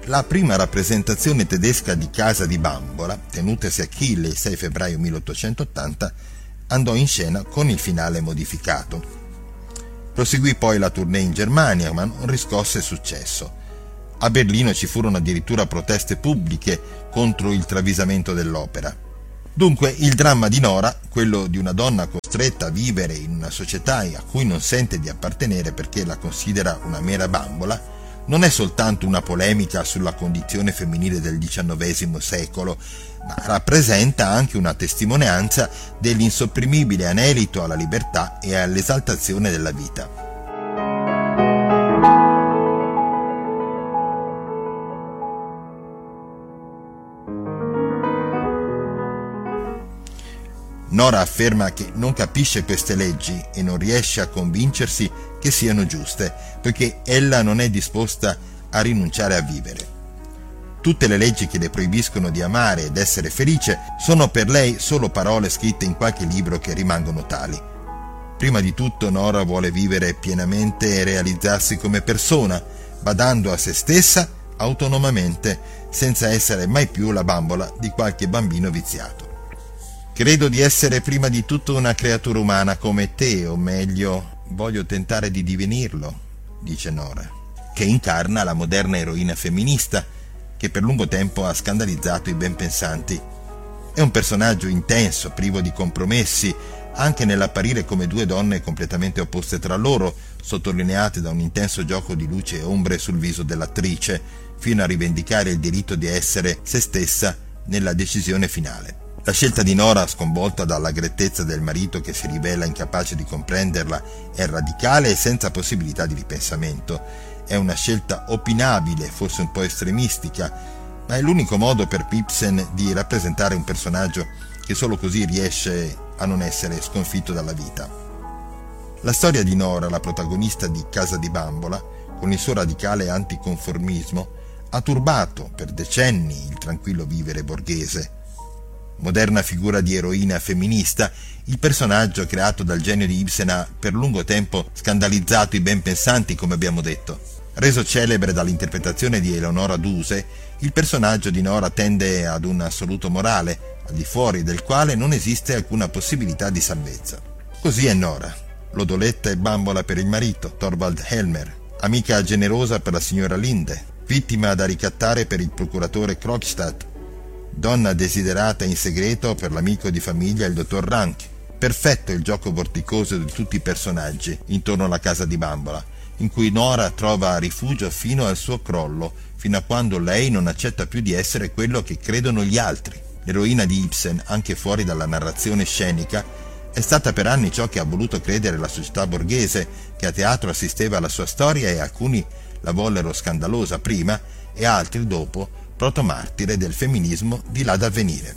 La prima rappresentazione tedesca di Casa di Bambola, tenutasi a Kiel il 6 febbraio 1880, andò in scena con il finale modificato. Proseguì poi la tournée in Germania, ma non riscosse successo. A Berlino ci furono addirittura proteste pubbliche contro il travisamento dell'opera. Dunque il dramma di Nora, quello di una donna costretta a vivere in una società a cui non sente di appartenere perché la considera una mera bambola, non è soltanto una polemica sulla condizione femminile del XIX secolo, ma rappresenta anche una testimonianza dell'insopprimibile anelito alla libertà e all'esaltazione della vita. Nora afferma che non capisce queste leggi e non riesce a convincersi che siano giuste, poiché ella non è disposta a rinunciare a vivere. Tutte le leggi che le proibiscono di amare ed essere felice sono per lei solo parole scritte in qualche libro che rimangono tali. Prima di tutto Nora vuole vivere pienamente e realizzarsi come persona, badando a se stessa autonomamente, senza essere mai più la bambola di qualche bambino viziato. Credo di essere prima di tutto una creatura umana come te, o meglio, voglio tentare di divenirlo, dice Nora, che incarna la moderna eroina femminista che per lungo tempo ha scandalizzato i ben pensanti. È un personaggio intenso, privo di compromessi, anche nell'apparire come due donne completamente opposte tra loro, sottolineate da un intenso gioco di luce e ombre sul viso dell'attrice, fino a rivendicare il diritto di essere se stessa nella decisione finale. La scelta di Nora, sconvolta dalla grettezza del marito che si rivela incapace di comprenderla, è radicale e senza possibilità di ripensamento. È una scelta opinabile, forse un po' estremistica, ma è l'unico modo per Ibsen di rappresentare un personaggio che solo così riesce a non essere sconfitto dalla vita. La storia di Nora, la protagonista di Casa di Bambola, con il suo radicale anticonformismo, ha turbato per decenni il tranquillo vivere borghese. Moderna figura di eroina femminista, il personaggio creato dal genio di Ibsen ha per lungo tempo scandalizzato i ben pensanti, come abbiamo detto. Reso celebre dall'interpretazione di Eleonora Duse, il personaggio di Nora tende ad un assoluto morale, al di fuori del quale non esiste alcuna possibilità di salvezza. Così è Nora, lodoletta e bambola per il marito, Torvald Helmer, amica generosa per la signora Linde, vittima da ricattare per il procuratore Krogstad, donna desiderata in segreto per l'amico di famiglia il dottor Rank. Perfetto il gioco vorticoso di tutti i personaggi intorno alla Casa di Bambola, in cui Nora trova rifugio fino al suo crollo, fino a quando lei non accetta più di essere quello che credono gli altri. L'eroina di Ibsen, anche fuori dalla narrazione scenica, è stata per anni ciò che ha voluto credere la società borghese, che a teatro assisteva alla sua storia e alcuni la vollero scandalosa prima e altri dopo, protomartire del femminismo di là da venire.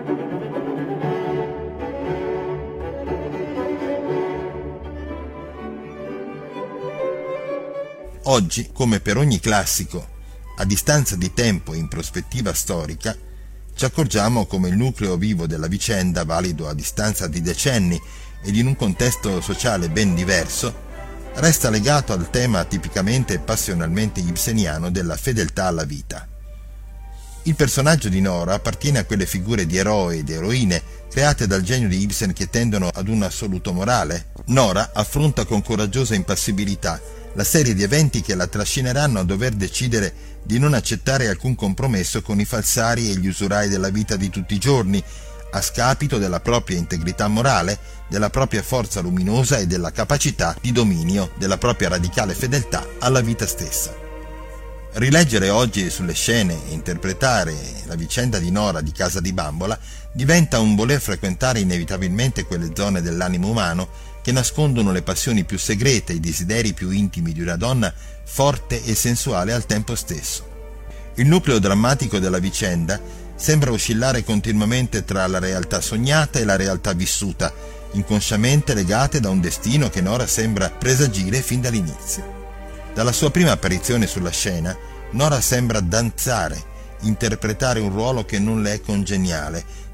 Oggi, come per ogni classico, a distanza di tempo e in prospettiva storica, ci accorgiamo come il nucleo vivo della vicenda, valido a distanza di decenni ed in un contesto sociale ben diverso, resta legato al tema tipicamente e passionalmente ibseniano della fedeltà alla vita. Il personaggio di Nora appartiene a quelle figure di eroe ed eroine create dal genio di Ibsen che tendono ad un assoluto morale. Nora affronta con coraggiosa impassibilità la serie di eventi che la trascineranno a dover decidere di non accettare alcun compromesso con i falsari e gli usurai della vita di tutti i giorni, a scapito della propria integrità morale, della propria forza luminosa e della capacità di dominio della propria radicale fedeltà alla vita stessa. Rileggere oggi sulle scene e interpretare la vicenda di Nora di Casa di Bambola diventa un voler frequentare inevitabilmente quelle zone dell'animo umano che nascondono le passioni più segrete, i desideri più intimi di una donna forte e sensuale al tempo stesso. Il nucleo drammatico della vicenda sembra oscillare continuamente tra la realtà sognata e la realtà vissuta, inconsciamente legate da un destino che Nora sembra presagire fin dall'inizio. Dalla sua prima apparizione sulla scena, Nora sembra danzare, interpretare un ruolo che non le è congeniale,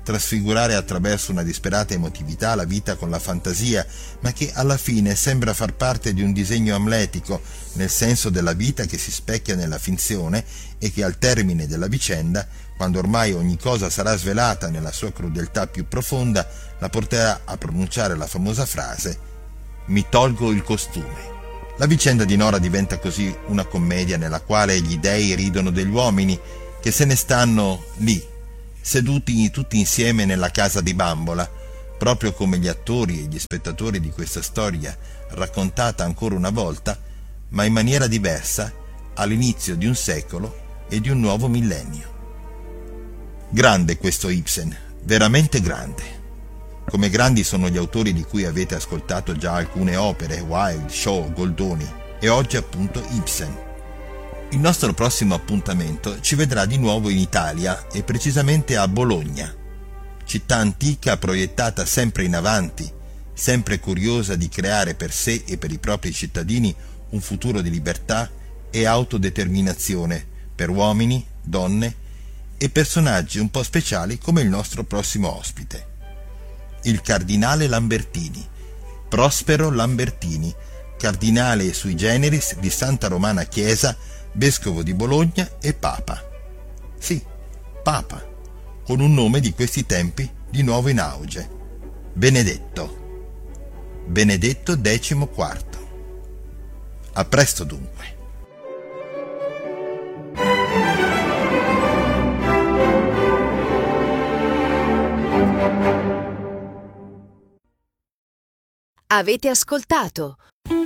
trasfigurare attraverso una disperata emotività la vita con la fantasia, ma che alla fine sembra far parte di un disegno amletico, nel senso della vita che si specchia nella finzione e che al termine della vicenda, quando ormai ogni cosa sarà svelata nella sua crudeltà più profonda, la porterà a pronunciare la famosa frase «Mi tolgo il costume». La vicenda di Nora diventa così una commedia nella quale gli dei ridono degli uomini che se ne stanno lì, seduti tutti insieme nella casa di bambola, proprio come gli attori e gli spettatori di questa storia raccontata ancora una volta, ma in maniera diversa, all'inizio di un secolo e di un nuovo millennio. Grande questo Ibsen, veramente grande. Come grandi sono gli autori di cui avete ascoltato già alcune opere, Wilde, Shaw, Goldoni, e oggi appunto Ibsen. Il nostro prossimo appuntamento ci vedrà di nuovo in Italia e precisamente a Bologna, città antica proiettata sempre in avanti, sempre curiosa di creare per sé e per i propri cittadini un futuro di libertà e autodeterminazione per uomini, donne e personaggi un po' speciali come il nostro prossimo ospite. Il cardinale Lambertini, Prospero Lambertini, cardinale sui generis di Santa Romana Chiesa, vescovo di Bologna e Papa. Sì, Papa, con un nome di questi tempi di nuovo in auge. Benedetto XIV. A presto dunque. Avete ascoltato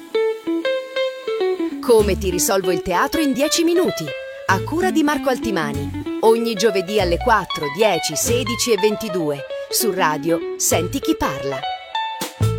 Come ti risolvo il teatro in 10 minuti, a cura di Marco Altimani, ogni giovedì alle 4, 10, 16 e 22, su Radio Senti chi parla.